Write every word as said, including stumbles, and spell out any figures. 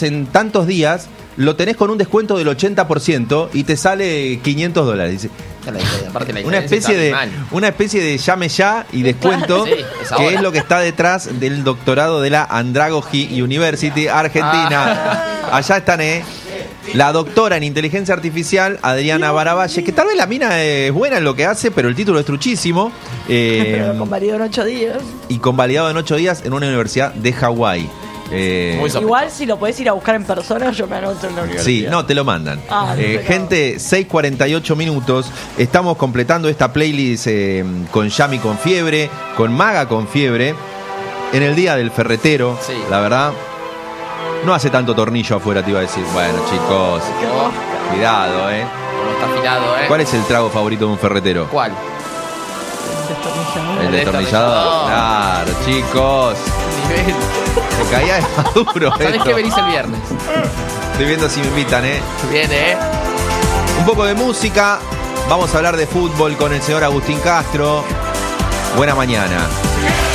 en tantos días, lo tenés con un descuento del ochenta por ciento y te sale quinientos dólares. Dice, Aparte la una especie de una especie de llame ya y descuento, sí, es que es lo que está detrás del doctorado de la Andragogy University Argentina. Ah. Allá están, eh la doctora en inteligencia artificial, Adriana Baravalle, que tal vez la mina es buena en lo que hace, pero el título es truchísimo. Eh, pero convalidado en ocho días. Y convalidado en ocho días en una universidad de Hawái. Eh, Igual si lo podés ir a buscar en persona, yo me anoto en la universidad. Sí, no, te lo mandan. Ah, eh, gente, seis cuarenta y ocho minutos. Estamos completando esta playlist eh, con Yami con fiebre, con Maga con fiebre, en el día del ferretero, sí. La verdad. No hace tanto tornillo afuera, te iba a decir. Bueno, chicos, oh, cuidado, ¿eh? No está afilado, ¿eh? ¿Cuál es el trago favorito de un ferretero? ¿Cuál? El destornillador. Claro, chicos. Nivel. Se caía de maduro. ¿Sabés esto. qué venís el viernes? Estoy viendo si me invitan, ¿eh? Viene, ¿eh? Un poco de música. Vamos a hablar de fútbol con el señor Agustín Castro. Buena mañana.